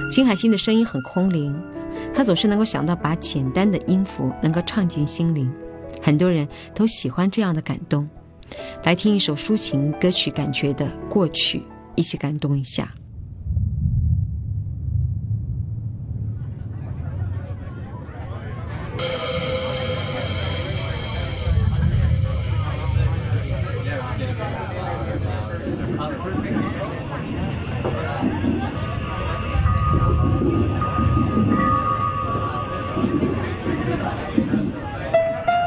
金海心的声音很空灵，他总是能够想到把简单的音符能够唱进心灵，很多人都喜欢这样的感动。来听一首抒情歌曲感觉的过去，一起感动一下。